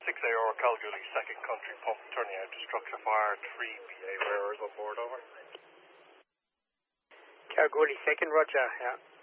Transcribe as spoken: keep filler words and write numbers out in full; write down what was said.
six A R Calgary, second country pump, turning out to structure fire, three P A wearers on board, over. Kalgoorlie second, roger, yeah.